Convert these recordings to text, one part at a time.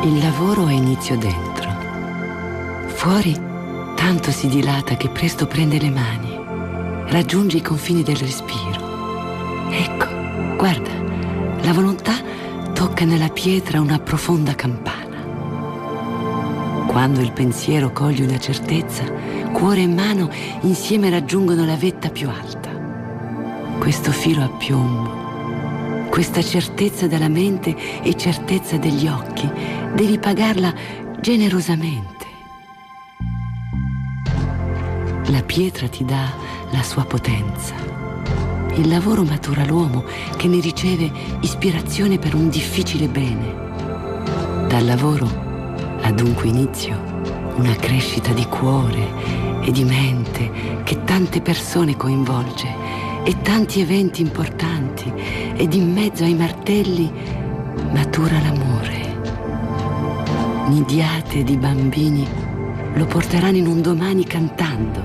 Il lavoro ha inizio dentro. Fuori tanto si dilata che presto prende le mani, raggiunge i confini del respiro. Ecco, guarda, la volontà tocca nella pietra una profonda campana. Quando il pensiero coglie una certezza, cuore e mano insieme raggiungono la vetta più alta. Questo filo a piombo, questa certezza della mente e certezza degli occhi, devi pagarla generosamente. La pietra ti dà la sua potenza. Il lavoro matura l'uomo che ne riceve ispirazione per un difficile bene. Dal lavoro ha dunque inizio una crescita di cuore e di mente che tante persone coinvolge e tanti eventi importanti, ed in mezzo ai martelli matura l'amore. Nidiate di bambini lo porteranno in un domani cantando.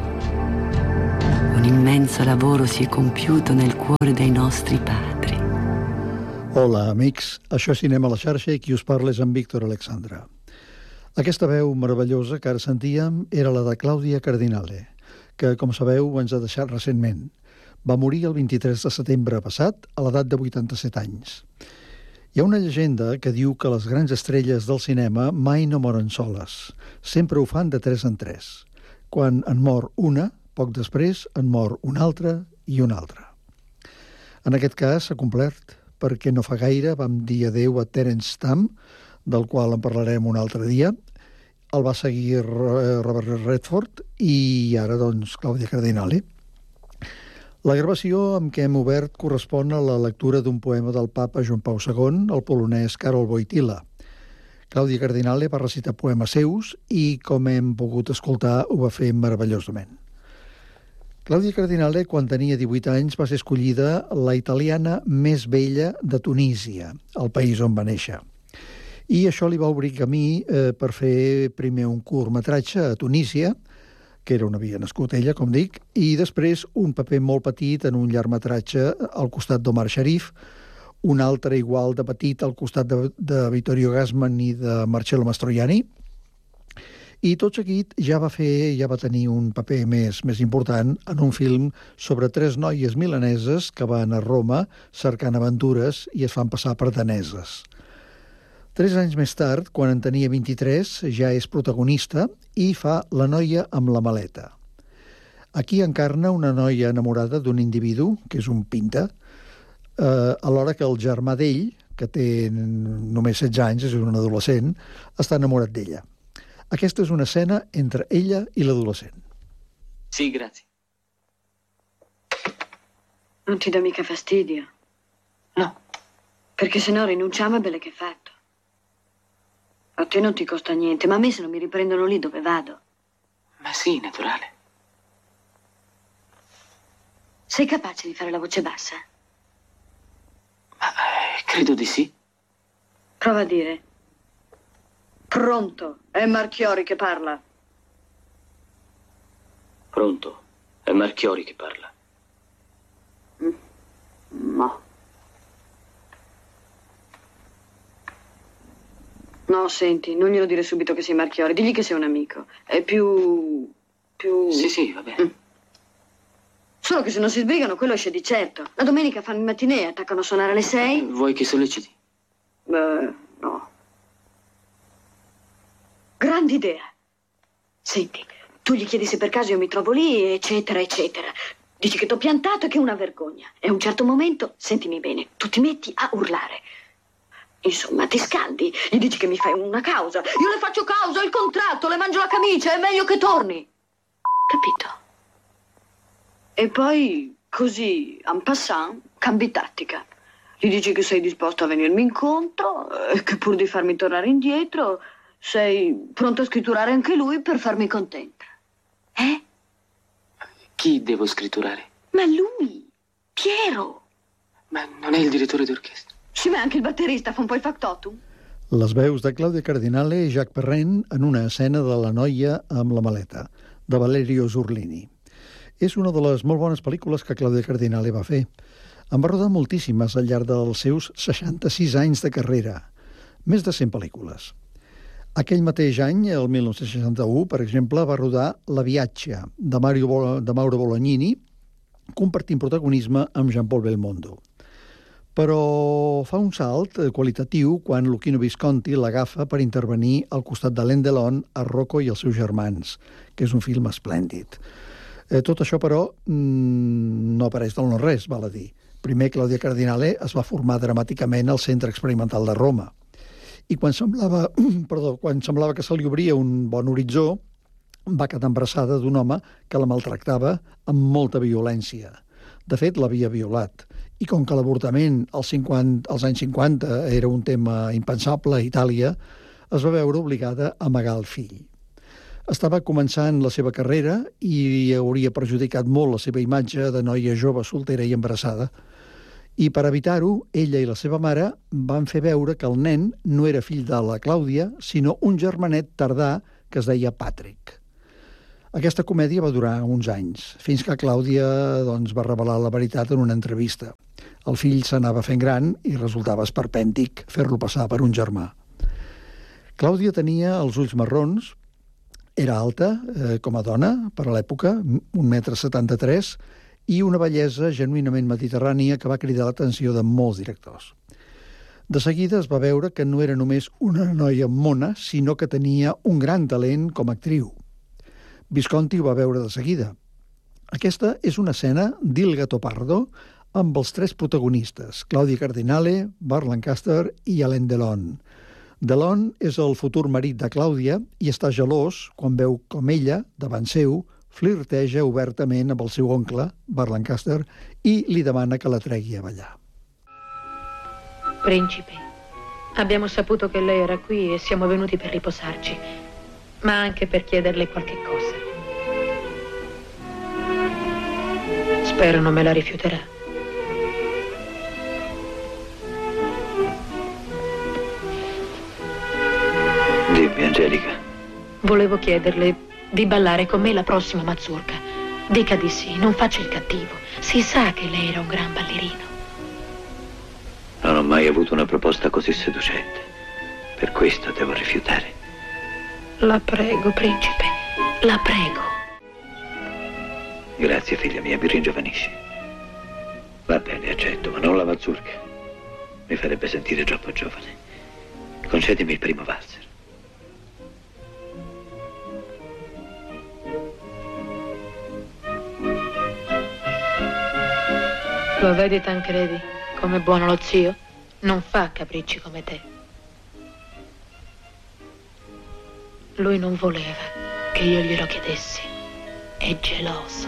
Un immenso lavoro si è compiuto nel cuore dei nostri padri. Hola, amics. Això és Cinema a la xarxa i qui us parla és en Víctor Alexandra. Aquesta veu meravellosa que ara sentíem era la de Clàudia Cardinale, que, com sabeu, ens ha deixat recentment. Va morir el 23 de setembre passat, a l'edat de 87 anys. Hi ha una llegenda que diu que les grans estrelles del cinema mai no moren soles. Sempre ho fan de 3 en 3. Quan en mor una, poc després en mor una altra i una altra. En aquest cas s'ha complert, perquè no fa gaire vam dir adeu a Terence Stamp, del qual en parlarem un altre dia. El va seguir Robert Redford i ara, doncs, Clàudia Cardinale. La gravació amb què hem obert correspon a la lectura d'un poema del papa Joan Pau II, el polonès Karol Wojtyla. Clàudia Cardinale va recitar poemes seus i, com hem pogut escoltar, ho va fer meravellosament. Clàudia Cardinale, quan tenia 18 anys, va ser escollida la italiana més vella de Tunísia, el país on va néixer. I això li va obrir camí per fer primer un curtmetratge a Tunísia, que era on havia nascut ella, com dic, i després un paper molt petit en un llargmetratge al costat d'Omar Sharif, un altre igual de petit al costat de Vittorio Gassman i de Marcello Mastroianni, i tot seguit ja va tenir un paper més important en un film sobre 3 noies milaneses que van a Roma cercant aventures i es fan passar per daneses. 3 anys més tard, quan en tenia 23, ja és protagonista i fa La noia amb la maleta. Aquí encarna una noia enamorada d'un individu, que és un pinta, alhora que el germà d'ell, que té només 16 anys, és un adolescent, està enamorat d'ella. Aquesta és una escena entre ella i l'adolescent. Sì, grazie. Non ti dà mica fastidio? No. Perché se no rinunciamo e belle che fatto. A te non ti costa niente, ma a me se non mi riprendono lì dove vado. Ma sì, naturale. Sei capace di fare la voce bassa? Ma credo di sì. Prova a dire. Pronto, è Marchiori che parla. Pronto, è Marchiori che parla. No. No, senti, non glielo dire subito che sei Marchiori, digli che sei un amico. È più... Sì, va bene. Solo che se non si sbrigano, quello esce di certo. La domenica fanno il matinée, attaccano a suonare alle 6. Vuoi che solleciti? Beh, no. Grande idea. Senti, tu gli chiedi se per caso io mi trovo lì, eccetera, eccetera. Dici che t'ho piantato e che è una vergogna. E a un certo momento, sentimi bene, tu ti metti a urlare. Insomma, ti scaldi, gli dici che mi fai una causa. Io le faccio causa, ho il contratto, le mangio la camicia, è meglio che torni. Capito? E poi, così, en passant, cambi tattica. Gli dici che sei disposto a venirmi incontro e che pur di farmi tornare indietro sei pronto a scritturare anche lui per farmi contenta. Chi devo scritturare? Ma lui, Piero. Ma non è il direttore d'orchestra? Sì, ma anche il batterista fa un po' il factotum. Les veus de Clàudia Cardinale i Jacques Perrin en una escena de La noia amb la maleta, de Valerio Zurlini. És una de les molt bones pel·lícules que Clàudia Cardinale va fer. En va rodar moltíssimes al llarg dels seus 66 anys de carrera. Més de 100 pel·lícules. Aquell mateix any, el 1961, per exemple, va rodar La Viatge, de Mauro Bolognini, compartint protagonisme amb Jean-Paul Belmondo. Però fa un salt qualitatiu quan Luchino Visconti l'agafa per intervenir al costat de Alain Delon a Rocco i els seus germans, que és un film esplèndid. Tot això, però, no apareix del no-res, val a dir. Primer, Claudia Cardinale es va formar dramàticament al Centre Experimental de Roma. I quan semblava que se li obria un bon horitzó, va quedar embarassada d'un home que la maltractava amb molta violència. De fet, l'havia violat. I com que l'avortament als anys 50 era un tema impensable a Itàlia, es va veure obligada a amagar el fill. Estava començant la seva carrera i hauria perjudicat molt la seva imatge de noia jove, soltera i embarassada. I per evitar-ho, ella i la seva mare van fer veure que el nen no era fill de la Clàudia, sinó un germanet tardà que es deia Patrick. Aquesta comèdia va durar uns anys, fins que Clàudia va revelar la veritat en una entrevista. El fill s'anava fent gran i resultava esperpèntic fer-lo passar per un germà. Clàudia tenia els ulls marrons, era alta com a dona per a l'època, 1,73 m, i una bellesa genuïnament mediterrània que va cridar l'atenció de molts directors. De seguida es va veure que no era només una noia mona, sinó que tenia un gran talent com a actriu. Visconti ho va veure de seguida. Aquesta és una escena d'Il Gattopardo amb els tres protagonistes, Claudia Cardinale, Burt Lancaster i Alain Delon. Delon és el futur marit de Clàudia i està gelós quan veu com ella, davant seu, flirteja obertament amb el seu oncle, Burt Lancaster, i li demana que la tregui a ballar. Principe, abbiamo saputo che lei era qui e siamo venuti per riposarci, ma anche per chiederle qualche cosa. Spero non me la rifiuterà. Dimmi, Angelica. Volevo chiederle di ballare con me la prossima mazurka. Dica di sì, non faccia il cattivo. Si sa che lei era un gran ballerino. Non ho mai avuto una proposta così seducente. Per questo devo rifiutare. La prego, principe, la prego. Grazie, figlia mia, mi ringiovanisci. Va bene, accetto, ma non la mazurka. Mi farebbe sentire troppo giovane. Concedimi il primo valzer. Lo vedi, Tancredi, com'è buono lo zio? Non fa capricci come te. Lui non voleva che io glielo chiedessi. È geloso.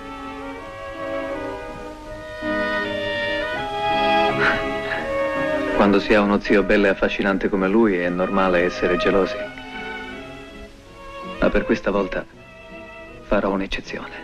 Quando si ha uno zio bello e affascinante come lui è normale essere gelosi. Ma per questa volta farò un'eccezione.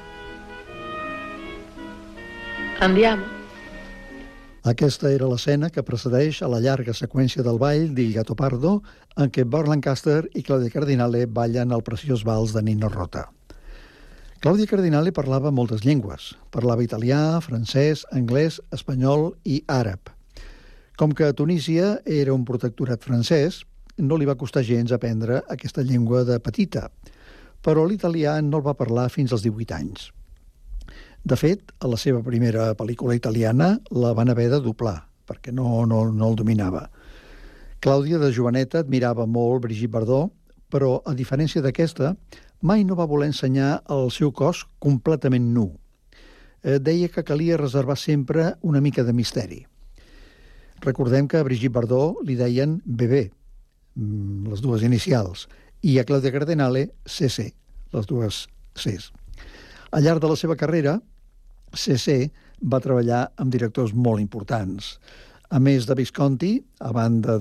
Andiamo. Aquesta era l'escena que precedeix a la llarga seqüència del ball d'Il Gattopardo en què Burt Lancaster i Claudia Cardinale ballen el preciós vals de Nino Rota. Claudia Cardinale parlava moltes llengües. Parlava italià, francès, anglès, espanyol i àrab. Com que Tunísia era un protectorat francès, no li va costar gens aprendre aquesta llengua de petita, però l'italià no el va parlar fins als 18 anys. De fet, a la seva primera pel·lícula italiana la van haver de doblar, perquè no el dominava. Clàudia, de joveneta, admirava molt Brigitte Bardot, però, a diferència d'aquesta, mai no va voler ensenyar el seu cos completament nu. Deia que calia reservar sempre una mica de misteri. Recordem que a Brigitte Bardot li deien Bebé, les dues inicials, i a Claudia Cardinale, CC, les dues Cs. Al llarg de la seva carrera, CC va treballar amb directors molt importants. A més de Visconti, a banda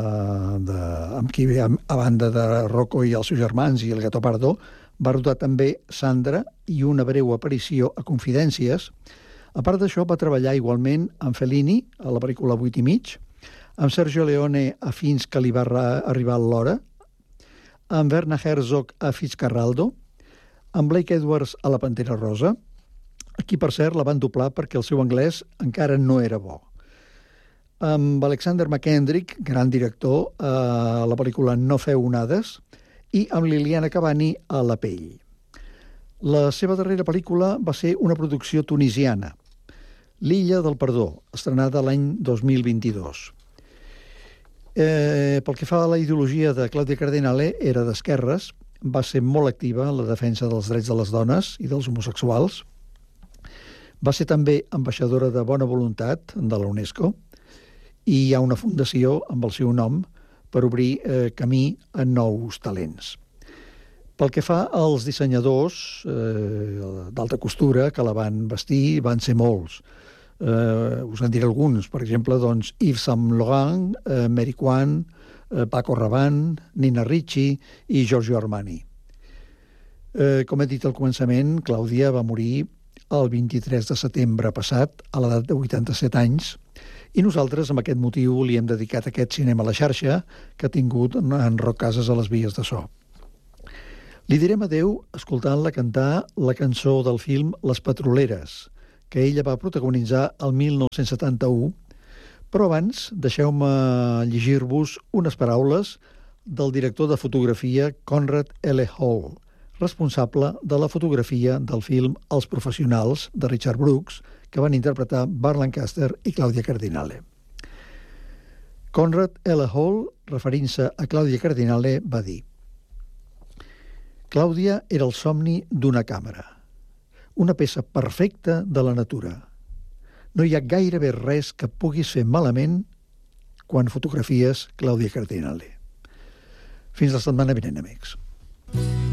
de Rocco i els seus germans i el Gattopardo, va rodar també Sandra i una breu aparició a Confidències. A part d'això, va treballar igualment amb Fellini, a la pel·lícula 8 i mig, amb Sergio Leone a Fins que li va arribar l'hora, amb Werner Herzog a Fitzcarraldo, amb Blake Edwards a La Pantera Rosa. Aquí, per cert, la van doblar perquè el seu anglès encara no era bo. amb Alexander McKendrick, gran director, a la pel·lícula No feu onades, i amb Liliana Cavani a La pell. La seva darrera pel·lícula va ser una producció tunisiana, L'illa del perdó, estrenada l'any 2022. Pel que fa a la ideologia de Clàudia Cardinale, era d'esquerres, va ser molt activa en la defensa dels drets de les dones i dels homosexuals. Va ser també ambaixadora de bona voluntat de la UNESCO i hi ha una fundació amb el seu nom per obrir camí a nous talents. Pel que fa als dissenyadors d'alta costura que la van vestir, van ser molts. Us en diré alguns, per exemple, Yves Saint Laurent, Mary Quant, Paco Rabanne, Nina Ricci i Giorgio Armani. Com he dit al començament, Clàudia va morir el 23 de setembre passat, a l'edat de 87 anys, i nosaltres, amb aquest motiu, li hem dedicat aquest cinema a la xarxa que ha tingut en Roc Casas a les vies de so. Li direm adeu escoltant-la cantar la cançó del film Les Petroleres, que ella va protagonitzar el 1971, però abans deixeu-me llegir-vos unes paraules del director de fotografia Conrad L. Hall, responsable de la fotografia del film Els professionals, de Richard Brooks, que van interpretar Burt Lancaster i Clàudia Cardinale. Conrad L. Hall, referint-se a Clàudia Cardinale, va dir: Clàudia era el somni d'una càmera, una peça perfecta de la natura. No hi ha gairebé res que puguis fer malament quan fotografies Clàudia Cardinale. Fins la setmana vinent, amics.